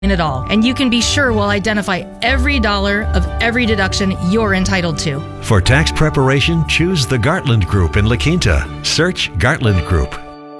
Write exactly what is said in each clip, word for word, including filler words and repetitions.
it all, and you can be sure we'll identify every dollar of every deduction you're entitled to. For tax preparation, choose the Gartland Group in La Quinta. Search Gartland Group.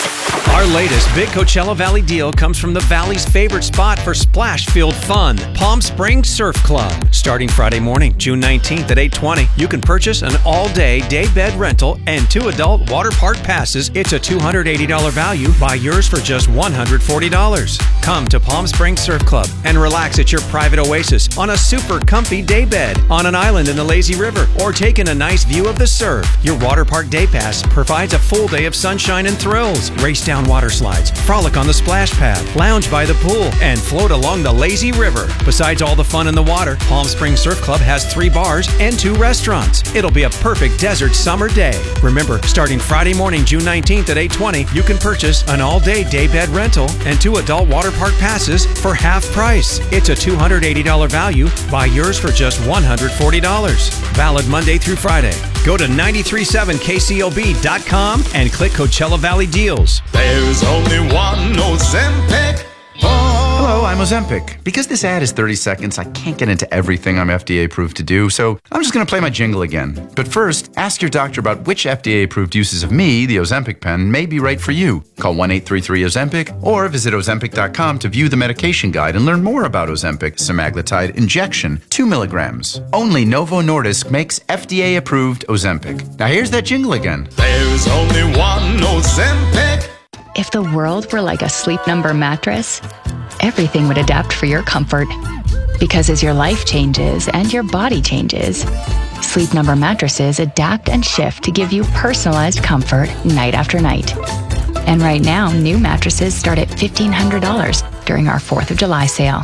Our latest big Coachella Valley deal comes from the Valley's favorite spot for splash-filled fun, Palm Springs Surf Club. Starting Friday morning, June nineteenth at eight twenty, you can purchase an all-day day bed rental and two adult water park passes. It's a two hundred eighty dollars value. Buy yours for just one hundred forty dollars. Come to Palm Springs Surf Club and relax at your private oasis on a super comfy day bed on an island in the lazy river or take in a nice view of the surf. Your water park day pass provides a full day of sunshine and thrills. Race down water slides, frolic on the splash pad, lounge by the pool, and float along the lazy river. Besides all the fun in the water, Palm Springs Surf Club has three bars and two restaurants. It'll be a perfect desert summer day. Remember, starting Friday morning, June nineteenth at eight twenty, you can purchase an all-day day bed rental and two adult water park passes for half price. It's a two hundred eighty dollars value. Buy yours for just one hundred forty dollars. Valid Monday through Friday. Go to nine three seven K C O B dot com and click Coachella Valley Deals. There's only one Ozempic. Hello, I'm Ozempic. Because this ad is thirty seconds, I can't get into everything I'm F D A approved to do, so I'm just going to play my jingle again. But first, ask your doctor about which F D A approved uses of me, the Ozempic pen, may be right for you. Call one eight three three Ozempic or visit Ozempic dot com to view the medication guide and learn more about Ozempic semaglutide injection, two milligrams. Only Novo Nordisk makes F D A approved Ozempic. Now here's that jingle again. There's only one Ozempic. If the world were like a Sleep Number mattress, everything would adapt for your comfort. Because as your life changes and your body changes, Sleep Number mattresses adapt and shift to give you personalized comfort night after night. And right now, new mattresses start at fifteen hundred dollars during our fourth of July sale.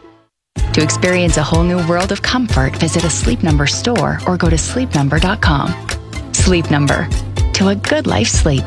To experience a whole new world of comfort, visit a Sleep Number store or go to sleep number dot com. Sleep Number. To a good life sleep.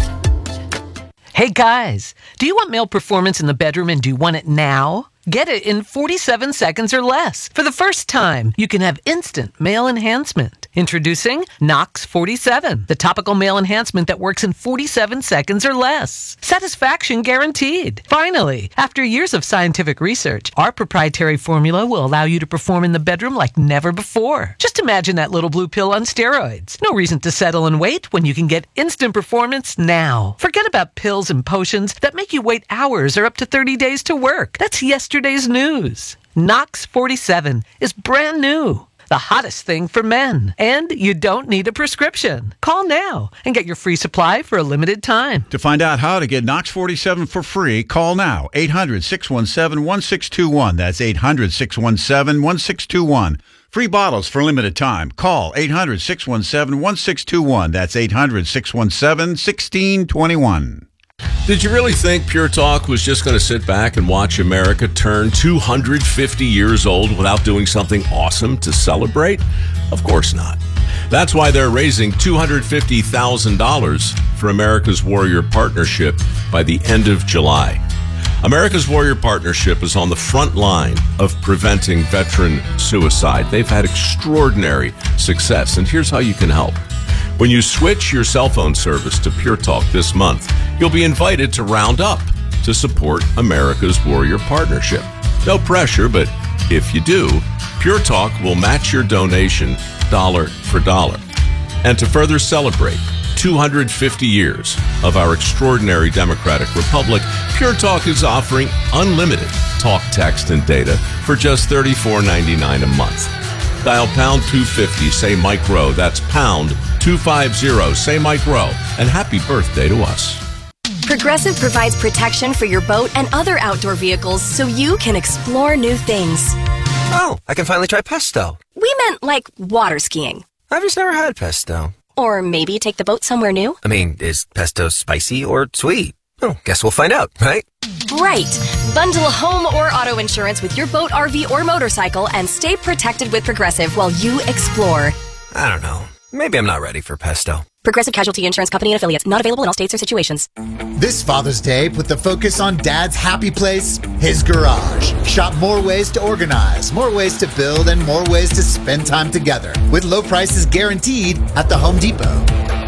Hey guys, do you want male performance in the bedroom and do you want it now? Get it in forty-seven seconds or less. For the first time, you can have instant male enhancement. Introducing Nox forty-seven, the topical male enhancement that works in forty-seven seconds or less. Satisfaction guaranteed. Finally, after years of scientific research, our proprietary formula will allow you to perform in the bedroom like never before. Just imagine that little blue pill on steroids. No reason to settle and wait when you can get instant performance now. Forget about pills and potions that make you wait hours or up to thirty days to work. That's yesterday's news. Nox forty-seven is brand new. The hottest thing for men. And you don't need a prescription. Call now and get your free supply for a limited time. To find out how to get Nox forty-seven for free, call now. eight hundred, six one seven, one six two one. That's eight hundred, six one seven, one six two one. Free bottles for limited time. Call eight hundred, six one seven, one six two one. That's eight hundred, six one seven, one six two one. Did you really think Pure Talk was just going to sit back and watch America turn two hundred fifty years old without doing something awesome to celebrate? Of course not. That's why they're raising two hundred fifty thousand dollars for America's Warrior Partnership by the end of July. America's Warrior Partnership is on the front line of preventing veteran suicide. They've had extraordinary success, and here's how you can help. When you switch your cell phone service to Pure Talk this month, you'll be invited to round up to support America's Warrior Partnership. No pressure, but if you do, Pure Talk will match your donation dollar for dollar. And to further celebrate two hundred fifty years of our extraordinary democratic republic, Pure Talk is offering unlimited talk, text, and data for just thirty-four ninety-nine a month. Dial pound two fifty, say Mike Rowe. That's pound two fifty, say Mike Rowe. And happy birthday to us. Progressive provides protection for your boat and other outdoor vehicles so you can explore new things. Oh, I can finally try pesto. We meant like water skiing. I've just never had pesto. Or maybe take the boat somewhere new. I mean, is pesto spicy or sweet? Oh, guess we'll find out, right? Right. Bundle home or auto insurance with your boat, R V, or motorcycle and stay protected with Progressive while you explore. I don't know. Maybe I'm not ready for pesto. Progressive Casualty Insurance Company and Affiliates. Not available in all states or situations. This Father's Day, put the focus on Dad's happy place, his garage. Shop more ways to organize, more ways to build, and more ways to spend time together. With low prices guaranteed at the Home Depot.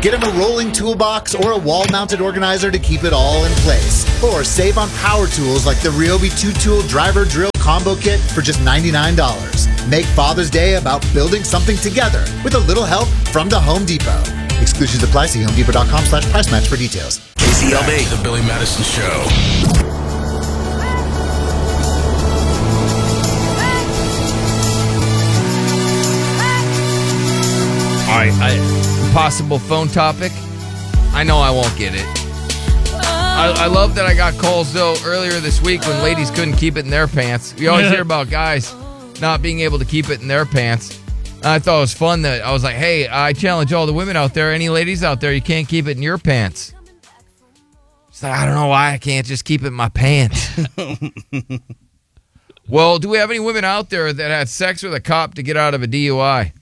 Get him a rolling toolbox or a wall-mounted organizer to keep it all in place. Or save on power tools like the Ryobi two-tool driver drill combo kit for just ninety-nine dollars. Make Father's Day about building something together with a little help from the Home Depot. Exclusions apply. See homedepot.com slash price match for details. K C L B, the Billy Madison Show. All right, I, possible phone topic. I know I won't get it. I, I love that I got calls, though, earlier this week when ladies couldn't keep it in their pants. We always hear about guys not being able to keep it in their pants. I thought it was fun that I was like, hey, I challenge all the women out there, any ladies out there, you can't keep it in your pants. It's like, I don't know why I can't just keep it in my pants. Well, do we have any women out there that had sex with a cop to get out of a D U I?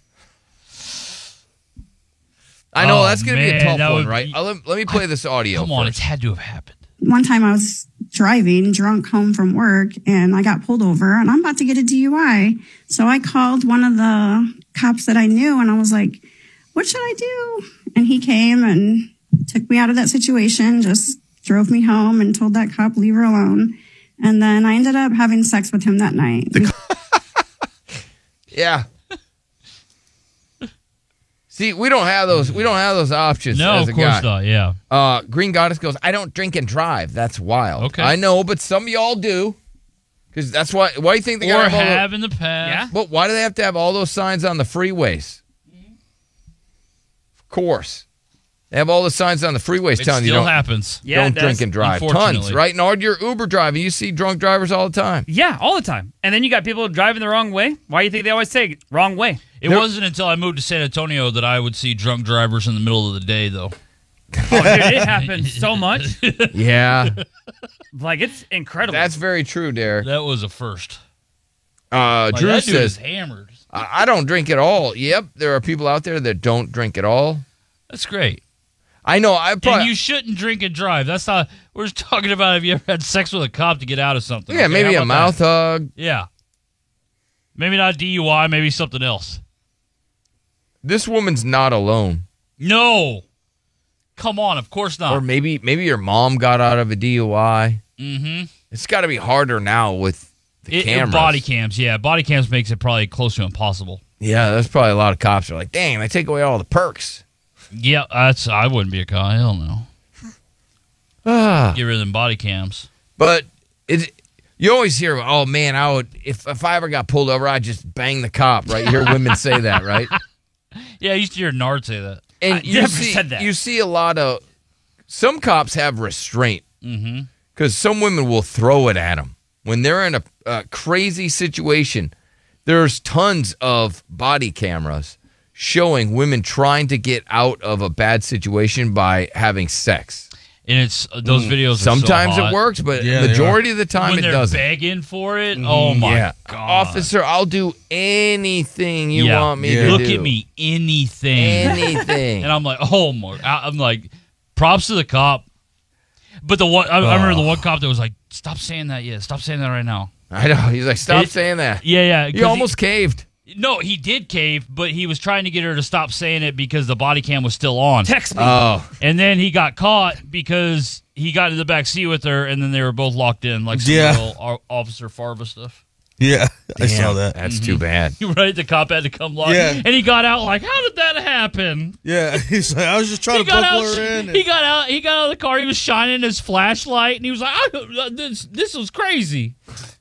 I know, oh, that's going to be a man, tough one, would, right? I'll, let, let me play this audio Come on, first. it's had to have happened. One time I was driving drunk home from work and I got pulled over and I'm about to get a D U I. So I called one of the cops that I knew and I was like, what should I do? And he came and took me out of that situation, just drove me home and told that cop, leave her alone. And then I ended up having sex with him that night. Yeah. See, we don't have those. We don't have those options. No, as a of course guy. not. Yeah. Uh, Green Goddess goes, I don't drink and drive. That's wild. Okay. I know, but some of y'all do. Because that's why. Why do you think they or gotta have, have all in the past? Yeah. But why do they have to have all those signs on the freeways? Of course, they have all the signs on the freeways It telling you still don't happens. Yeah, don't it drink does. and drive. Unfortunately. Tons, right? And all your Uber driving, you see drunk drivers all the time. Yeah, all the time. And then you got people driving the wrong way. Why do you think they always say wrong way? It wasn't until I moved to San Antonio that I would see drunk drivers in the middle of the day, though. Oh, dude, it happens so much. Yeah. Like, it's incredible. That's very true, Derek. That was a first. Uh, Like, Drew that dude says, is hammered. I I don't drink at all. Yep, there are people out there that don't drink at all. That's great. I know. I probably. And you shouldn't drink and drive. That's not. We're just talking about if you ever had sex with a cop to get out of something. Yeah, Okay, maybe how a about mouth that? hug. Yeah. Maybe not D U I. Maybe something else. This woman's not alone. No. Come on. Of course not. Or maybe maybe your mom got out of a D U I. Mm-hmm. It's got to be harder now with the It, cameras. body cams. Yeah, body cams makes it probably close to impossible. Yeah, there's probably a lot of cops that are like, dang, they take away all the perks. Yeah, that's. I wouldn't be a cop. Hell no. Ah. Get rid of them body cams. But it, you always hear, oh man, I would if if I ever got pulled over, I'd just bang the cop. Right? You hear women say that, right? Yeah, I used to hear Nard say that. And I you never see, said that. You see a lot of some cops have restraint Mm-hmm. because some women will throw it at them when they're in a, a crazy situation. There's tons of body cameras showing women trying to get out of a bad situation by having sex. And it's uh, those Mm. videos. Are Sometimes so it hot. works, but majority of the time when it they're doesn't. begging for it. Oh my Yeah. god, Officer, I'll do anything you Yeah. want me Yeah. to Look do. at me, anything, Anything. and I'm like, oh my, I- I'm like, props to the cop. But the one, I, I remember the one cop that was like, stop saying that, yeah, stop saying that right now. I know. He's like, stop It- saying that. Yeah, yeah. 'cause You almost he, caved. No, he did cave, but he was trying to get her to stop saying it because the body cam was still on. Text me. Oh. And then he got caught because he got in the back seat with her, and then they were both locked in, like some Yeah. real O- Officer Farva stuff. Yeah, I saw Damn, that. That's Mm-hmm. too bad. Right? The cop had to come lock. Yeah. And he got out like, how did that happen? Yeah, he's like, I was just trying He to got buckle out. her in. He got out. He got out of the car. He was shining his flashlight, and he was like, I, "This, this was crazy."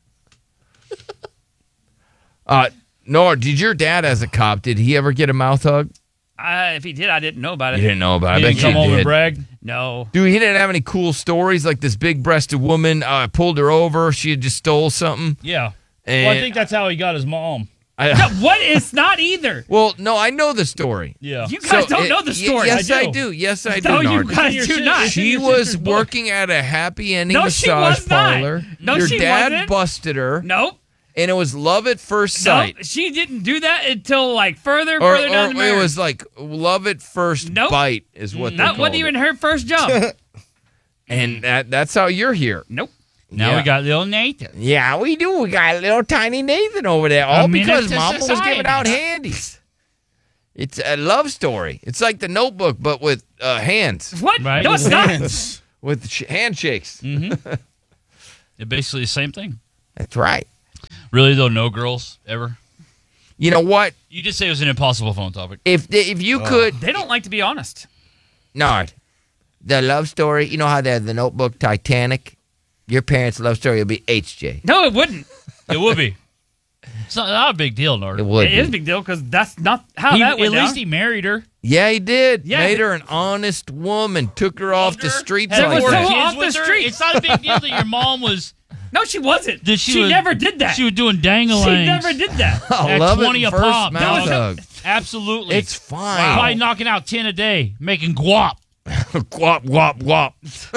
Uh, Nora, did your dad, as a cop, did he ever get a mouth hug? I, if he did, I didn't know about it. You didn't know about it. He I didn't bet come you home did. and brag. No. Dude, he didn't have any cool stories like this big-breasted woman uh, pulled her over. She had just stole something. Yeah. And Well, I think that's how he got his mom. I- No, what? It's not either. well, no, I know the story. Yeah. You guys So don't it- know the y- story. Yes, I I do. do. Yes, I do. No, you Nard. guys Your do shit- not. She your was sister's book. working at a happy ending No, she massage was not. parlor. No, Your she dad wasn't. busted her, Nope. and it was love at first No, sight. she didn't do that until like further, Or, further down or the it marriage. was like love at first Nope. bite is what they That called wasn't it. even her first job. And that, that's how you're here. Nope. Now Yeah. we got little Nathan. Yeah, we do. We got little tiny Nathan over there. All A minute because to Mama was society. giving out handies. It's a love story. It's like The Notebook, but with uh, hands. What? Right. No, it's not. With sh- handshakes. Mm-hmm. It's basically the same thing. That's right. Really, though, no girls ever? You know what? You did say it was an impossible phone topic. If if you could... They don't like to be honest. Nard, the love story, you know how they're the Notebook, Titanic? Your parents' love story would be H J. No, it wouldn't. It would be. It's not, not a big deal, Nard. It would It be. is a big deal because that's not how He- that went At down. least he married her. Yeah, he did. Yeah. Made her an honest woman. Took her off the streets Had like four that. kids off the with her. street. It's not a big deal that your mom was... No, she wasn't. That she she was- never did that. She was doing dangalangs. She never did that. I At love twenty it. a First pop, mouth dog. hug. Absolutely. It's fine. Probably knocking out ten a day, making guap. Guap, guap, guap.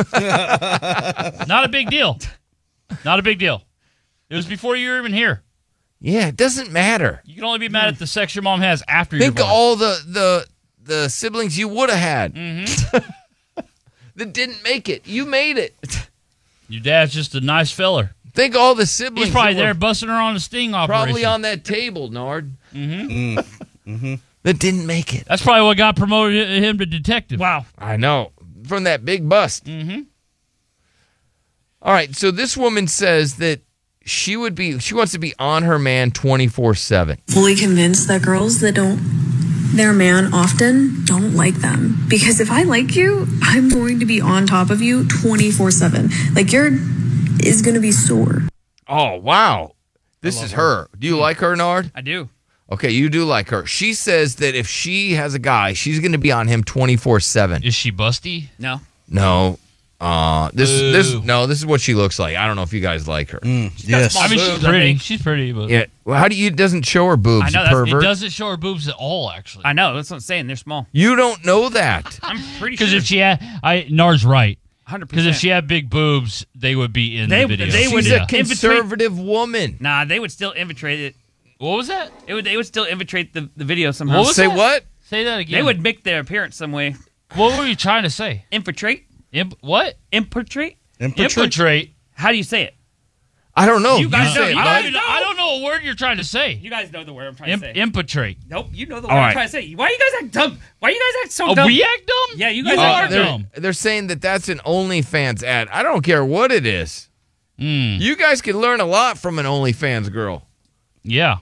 Not a big deal. Not a big deal. It was before you were even here. Yeah, it doesn't matter. You can only be mad at the sex your mom has after Think you're of born. all the, the, the siblings you would have had Mm-hmm. that didn't make it. You made it. Your dad's just a nice feller. Think of all the siblings. He's probably that were there busting her on a sting operation. Probably on that table, Nard. Mm-hmm. Mm-hmm. That didn't make it. That's probably what got promoted him to detective. Wow. I know. From that big bust. Mm-hmm. All right, so this woman says that she would be she wants to be on her man twenty-four seven. Fully convinced that girls that don't their man often don't like them. Because if I like you, I'm going to be on top of you twenty-four seven. Like your is going to be sore. Oh, wow. This is her. Do you like her, Nard? I do. Okay, you do like her. She says that if she has a guy, she's going to be on him twenty-four seven. Is she busty? No. No. Uh, this Boo. this no, this is what she looks like. I don't know if you guys like her. Yes. I mean, she's boobs, I pretty. think. She's pretty, but Yeah. Well, how do you it doesn't show her boobs, I know, you that's- pervert? it doesn't show her boobs at all, actually. I know. That's what I'm saying. They're small. You don't know that. I'm pretty sure. Because if she had, I Nard's right. one hundred Because percent. if she had big boobs, they would be in They- the video. they would- She's a Yeah. conservative woman. Nah, they would still infiltrate it. What was that? It would. They would still infiltrate the, the video somehow. What was Say that? what? Say that again. They would make their appearance some way. What were you trying to say? Infiltrate? Imp- what? Infiltrate? Infiltrate. How do you say it? I don't know. You guys say know- it, you bud. guys I, don't, I don't know a word you're trying to say. You guys know the word I'm trying Imp- to say. infiltrate. Nope, you know the All word right. I'm trying to say. Why you guys act dumb? Why you guys act so Oh, dumb? we act dumb? Yeah, you guys Uh, are they're, dumb. they're saying that that's an OnlyFans ad. I don't care what it is. Mm. You guys can learn a lot from an OnlyFans girl. Yeah.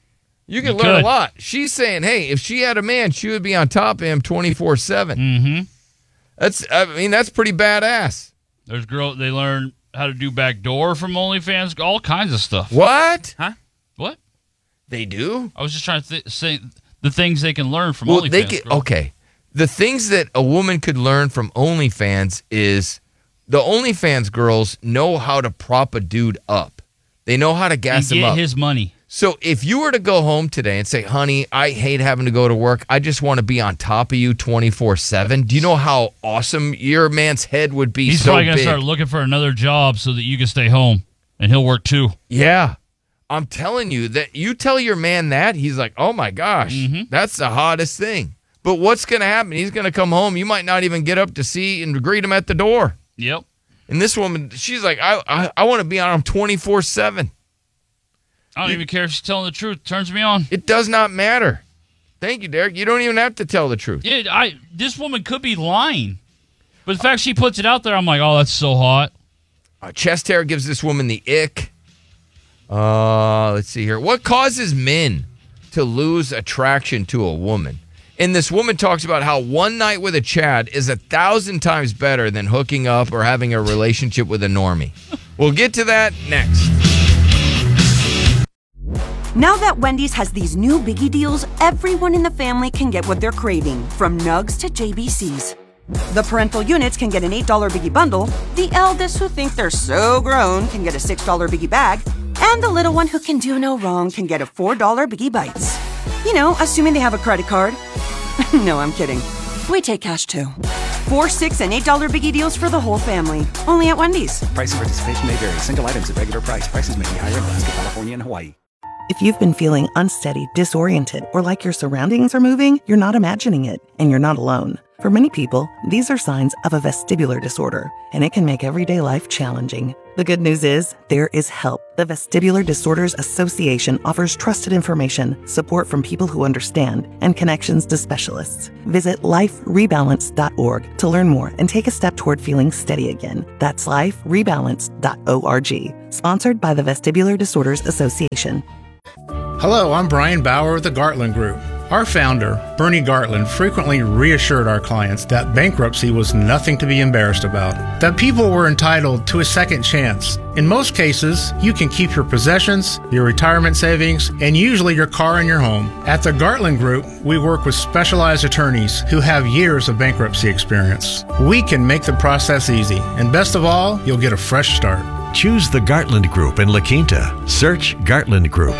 You can You learn could. a lot. She's saying, hey, if she had a man, she would be on top of him twenty-four seven. Mm-hmm. That's, I mean, that's pretty badass. There's girls, they learn how to do backdoor from OnlyFans, all kinds of stuff. What? Huh? What? They do? I was just trying to th- say the things they can learn from Well, OnlyFans. they get, girl. okay. The things that a woman could learn from OnlyFans is the OnlyFans girls know how to prop a dude up. They know how to And gas him get up. his money. So if you were to go home today and say, honey, I hate having to go to work. I just want to be on top of you twenty-four seven. Do you know how awesome your man's head would be? He's so probably going to big? start looking for another job so that you can stay home, and he'll work too. Yeah. I'm telling you that you tell your man that, he's like, oh my gosh, Mm-hmm. that's the hottest thing. But what's going to happen? He's going to come home. You might not even get up to see and greet him at the door. Yep. And this woman, she's like, I I, I want to be on him twenty-four seven. I don't even care if she's telling the truth. Turns me on. It does not matter. Thank you, Derek. You don't even have to tell the truth. Yeah, I. This woman could be lying, but the fact she puts it out there, I'm like, oh, that's so hot. Uh, chest hair gives this woman the ick. Uh, let's see here. What causes men to lose attraction to a woman? And this woman talks about how one night with a Chad is a thousand times better than hooking up or having a relationship with a normie. We'll get to that next. Now that Wendy's has these new biggie deals, everyone in the family can get what they're craving, from Nugs to J B Cs. The parental units can get an eight dollar biggie bundle, the eldest who think they're so grown can get a six dollar biggie bag, and the little one who can do no wrong can get a four dollar biggie bites. You know, assuming they have a credit card. No, I'm kidding. We take cash too. Four, six, and eight dollar biggie deals for the whole family. Only at Wendy's. Price and participation may vary. Single items at regular price. Prices may be higher in Alaska, California, and Hawaii. If you've been feeling unsteady, disoriented, or like your surroundings are moving, you're not imagining it, and you're not alone. For many people, these are signs of a vestibular disorder, and it can make everyday life challenging. The good news is, there is help. The Vestibular Disorders Association offers trusted information, support from people who understand, and connections to specialists. Visit life rebalance dot org to learn more and take a step toward feeling steady again. That's life rebalance dot org. Sponsored by the Vestibular Disorders Association. Hello, I'm Brian Bauer of the Gartland Group. Our founder, Bernie Gartland, frequently reassured our clients that bankruptcy was nothing to be embarrassed about, that people were entitled to a second chance. In most cases, you can keep your possessions, your retirement savings, and usually your car and your home. At the Gartland Group, we work with specialized attorneys who have years of bankruptcy experience. We can make the process easy, and best of all, you'll get a fresh start. Choose the Gartland Group in La Quinta. Search Gartland Group.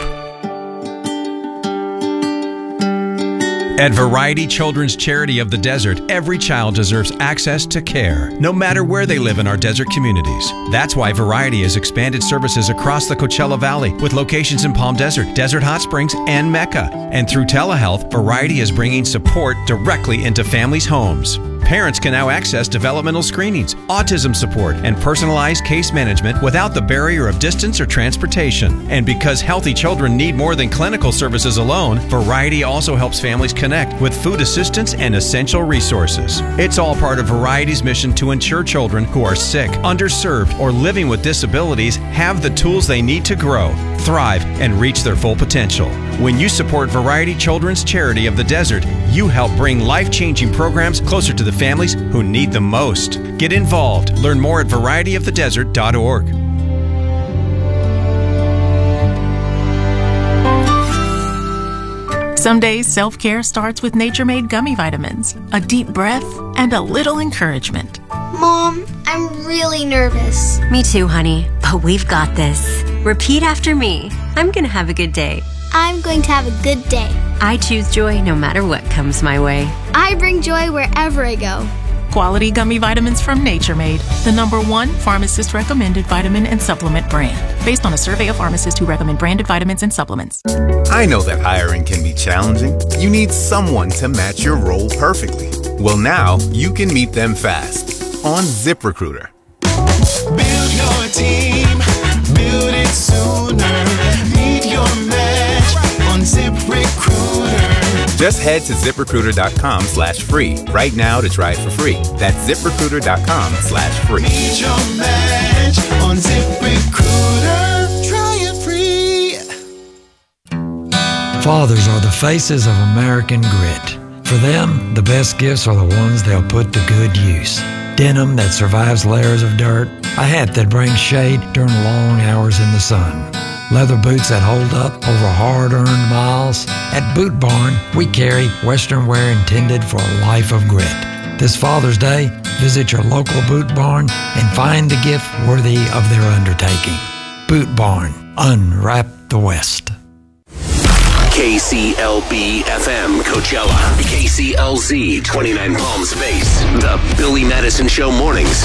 At Variety Children's Charity of the Desert, every child deserves access to care, no matter where they live in our desert communities. That's why Variety has expanded services across the Coachella Valley with locations in Palm Desert, Desert Hot Springs, and Mecca. And through telehealth, Variety is bringing support directly into families' homes. Parents can now access developmental screenings, autism support, and personalized case management without the barrier of distance or transportation. And because healthy children need more than clinical services alone, Variety also helps families connect with food assistance and essential resources. It's all part of Variety's mission to ensure children who are sick, underserved, or living with disabilities have the tools they need to grow, thrive, and reach their full potential. When you support Variety Children's Charity of the Desert, you help bring life-changing programs closer to the families who need them most. Get involved. Learn more at variety of the desert dot org. Some days self-care starts with Nature Made gummy vitamins, a deep breath, and a little encouragement. Mom, I'm really nervous. Me too, honey, but we've got this. Repeat after me. I'm gonna have a good day. I'm going to have a good day. I choose joy no matter what comes my way. I bring joy wherever I go. Quality gummy vitamins from Nature Made, the number one pharmacist recommended vitamin and supplement brand, based on a survey of pharmacists who recommend branded vitamins and supplements. I know that hiring can be challenging. You need someone to match your role perfectly. Well, now you can meet them fast on ZipRecruiter. Build your team, build it sooner. Meet your match on ZipRecruiter. Just head to ZipRecruiter.com slash free right now to try it for free. That's ZipRecruiter.com slash free. Meet your match on ZipRecruiter. Try it free. Fathers are the faces of American grit. For them, the best gifts are the ones they'll put to good use. Denim that survives layers of dirt, a hat that brings shade during long hours in the sun. Leather boots that hold up over hard-earned miles. At Boot Barn, we carry Western wear intended for a life of grit. This Father's Day, visit your local Boot Barn and find the gift worthy of their undertaking. Boot Barn, unwrap the West. K C L B F M Coachella, K C L Z twenty-nine Palm Space, the Billy Madison Show mornings.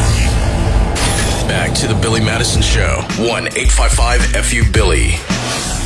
Back to the Billy Madison Show. one eight five five F U Billy.